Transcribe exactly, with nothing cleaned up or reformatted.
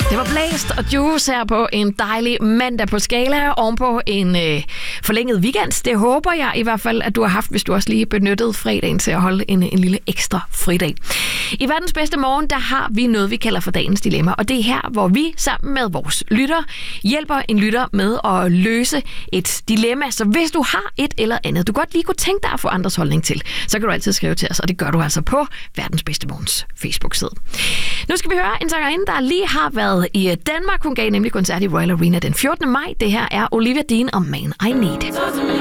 Det var Blæst og Juice her på en dejlig mandag på Skala ovenpå en øh, forlænget weekend. Det håber jeg i hvert fald, at du har haft, hvis du også lige benyttede fredagen til at holde en, en lille ekstra fridag. I verdens bedste morgen, der har vi noget, vi kalder for dagens dilemma. Og det er her, hvor vi sammen med vores lytter hjælper en lytter med at løse et dilemma. Så hvis du har et eller andet, du godt lige kunne tænke dig at få andres holdning til, så kan du altid skrive til os, og det gør du altså på Verdens Bedste Morgens Facebook-side. Nu skal vi høre en sangerinde, der lige har været i Danmark. Hun gav nemlig koncert i Royal Arena den fjortende maj. Det her er Olivia Dean og Man I Need.